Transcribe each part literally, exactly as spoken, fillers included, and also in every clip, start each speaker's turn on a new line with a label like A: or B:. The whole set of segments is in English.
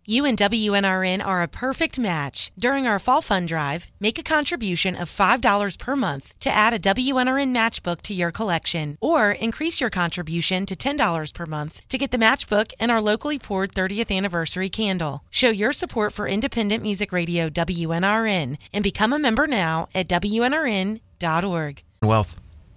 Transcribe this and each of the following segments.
A: You and W N R N are a perfect match. During our Fall Fund Drive, make a contribution of five dollars per month to add a W N R N matchbook to your collection, or increase your contribution to ten dollars per month to get the matchbook and our locally poured thirtieth anniversary candle. Show your support for independent music radio W N R N and become a member now at W N R N dot org.
B: Wealth.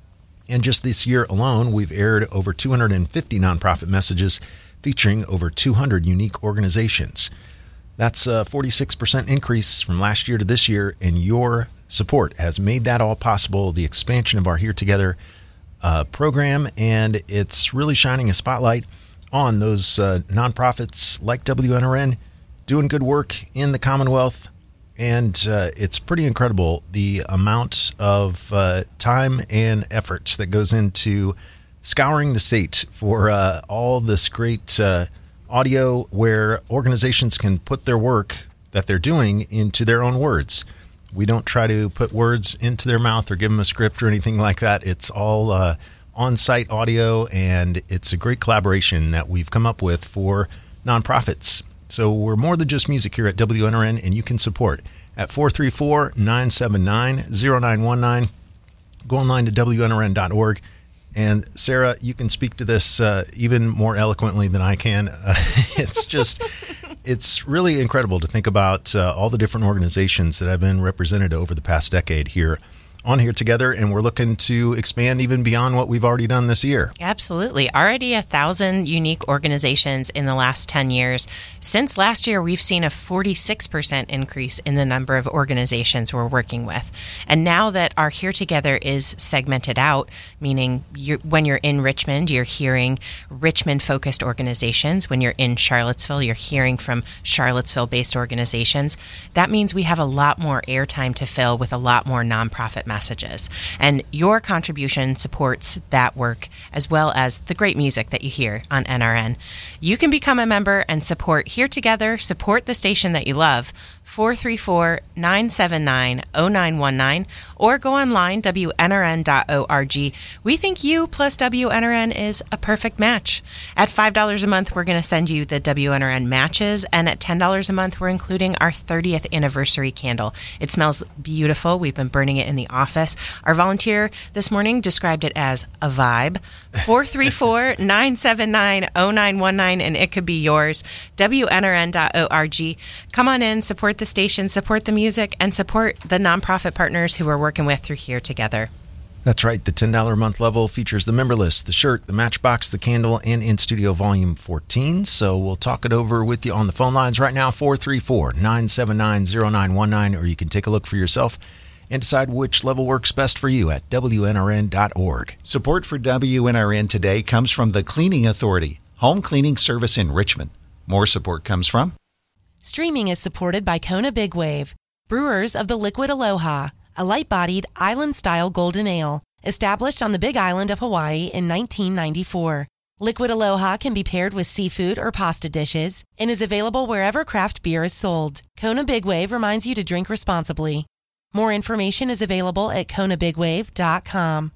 B: And just this year alone, we've aired over two hundred fifty nonprofit messages featuring over two hundred unique organizations. That's a forty-six percent increase from last year to this year, and your support has made that all possible, the expansion of our Here Together uh, program, and it's really shining a spotlight on those uh, nonprofits like W N R N doing good work in the Commonwealth, and uh, it's pretty incredible the amount of uh, time and efforts that goes into scouring the state for uh, all this great uh, audio where organizations can put their work that they're doing into their own words. We don't try to put words into their mouth or give them a script or anything like that. It's all uh, on-site audio, and it's a great collaboration that we've come up with for nonprofits. So we're more than just music here at W N R N, and you can support at four three four, nine seven nine, zero nine one nine. Go online to W N R N dot org. And Sarah, you can speak to this uh, even more eloquently than I can. Uh, it's just, it's really incredible to think about uh, all the different organizations that have been represented over the past decade here on Here Together, and we're looking to expand even beyond what we've already done this year.
C: Absolutely. Already a thousand unique organizations in the last ten years. Since last year, we've seen a forty-six percent increase in the number of organizations we're working with. And now that our Here Together is segmented out, meaning you're, when you're in Richmond, you're hearing Richmond-focused organizations. When you're in Charlottesville, you're hearing from Charlottesville-based organizations. That means we have a lot more airtime to fill with a lot more nonprofit messages. And your contribution supports that work as well as the great music that you hear on N R N. You can become a member and support Here Together, support the station that you love, four three four, nine seven nine, zero nine one nine, or go online, W N R N dot org. We think you plus W N R N is a perfect match. At five dollars a month, we're going to send you the W N R N matches, and at ten dollars a month, we're including our thirtieth anniversary candle. It smells beautiful. We've been burning it in the office. Our volunteer this morning described it as a vibe. four three four, nine seven nine, zero nine one nine, and it could be yours. W N R N dot org. Come on in, support the station, support the music, and support the nonprofit partners who we're working with through Here Together.
B: That's right. The ten dollars a month level features the member list, the shirt, the matchbox, the candle, and In Studio Volume fourteen. So we'll talk it over with you on the phone lines right now, four three four, nine seven nine, zero nine one nine, or you can take a look for yourself and decide which level works best for you at W N R N dot org.
D: Support for W N R N today comes from the Cleaning Authority, home cleaning service in Richmond. More support comes from...
A: Streaming is supported by Kona Big Wave, brewers of the Liquid Aloha, a light-bodied, island-style golden ale, established on the Big Island of Hawaii in nineteen ninety-four. Liquid Aloha can be paired with seafood or pasta dishes and is available wherever craft beer is sold. Kona Big Wave reminds you to drink responsibly. More information is available at Kona Big Wave dot com.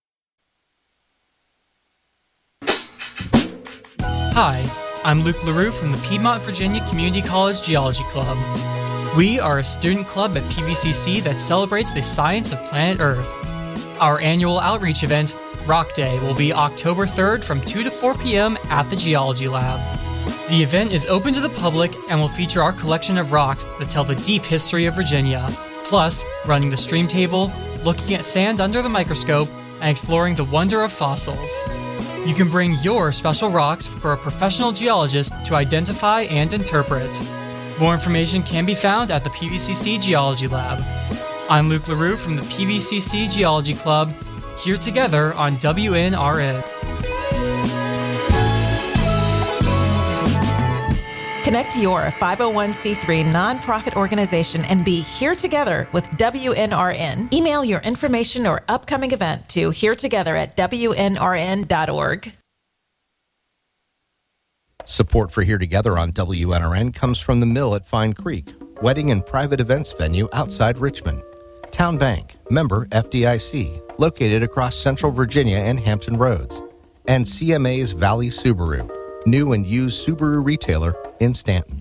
E: Hi, I'm Luke LaRue from the Piedmont, Virginia Community College Geology Club. We are a student club at P V C C that celebrates the science of planet Earth. Our annual outreach event, Rock Day, will be October third from two to four p.m. at the Geology Lab. The event is open to the public and will feature our collection of rocks that tell the deep history of Virginia, plus running the stream table, looking at sand under the microscope, and exploring the wonder of fossils. You can bring your special rocks for a professional geologist to identify and interpret. More information can be found at the P V C C Geology Lab. I'm Luke LaRue from the P V C C Geology Club, here together on W N R N.
F: Connect your five oh one c three nonprofit organization and be here together with W N R N. Email your information or upcoming event to here together at W N R N dot org.
G: Support for Here Together on W N R N comes from the Mill at Fine Creek, wedding and private events venue outside Richmond. Town Bank, member F D I C, located across Central Virginia and Hampton Roads. And C M A's Valley Subaru, new and used Subaru retailer in Stanton.